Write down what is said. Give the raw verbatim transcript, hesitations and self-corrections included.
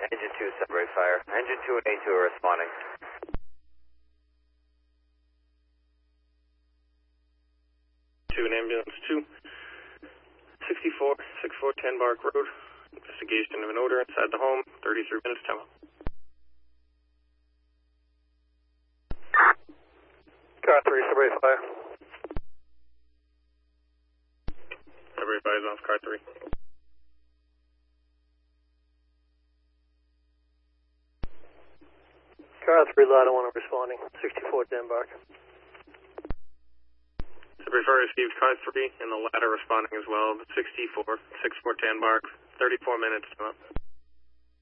Engine two, Sudbury Fire. Engine two and A two are responding. two and ambulance two. sixty-four, six four ten Bark Road. Investigation of an odor inside the home. thirty-three minutes time. Car three, Sudbury Fire. Sudbury Fire is off car three. Car three, ladder one responding. sixty-four ten Bark. Sudbury Fire received car three and the ladder responding as well. sixty-four, six four ten Bark. thirty-four minutes time.